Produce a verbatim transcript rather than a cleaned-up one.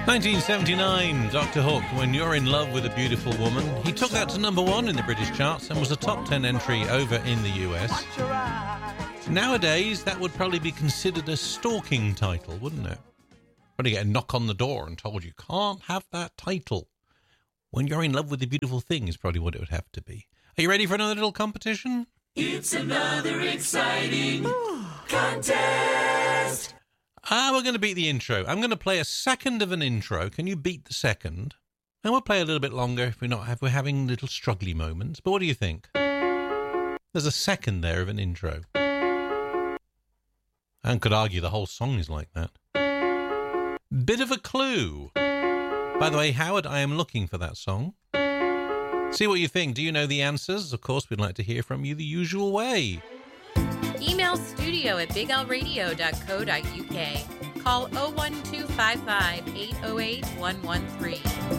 nineteen seventy-nine, Doctor Hook, When You're in Love with a Beautiful Woman. He took that to number one in the British charts and was a top ten entry over in the U S. Nowadays, that would probably be considered a stalking title, wouldn't it? Probably get a knock on the door and told you can't have that title. When You're in Love with a Beautiful Thing is probably what it would have to be. Are you ready for another little competition? It's another exciting contest. Ah, we're going to beat the intro. I'm going to play a second of an intro. Can you beat the second? And we'll play a little bit longer if we're not if we're having little struggly moments. But what do you think? There's a second there of an intro. And could argue the whole song is like that. Bit of a clue. By the way, Howard, I am looking for that song. See what you think. Do you know the answers? Of course, we'd like to hear from you the usual way. Email studio at big l radio dot co dot u k. Call oh one two five five, eight oh eight, one one three.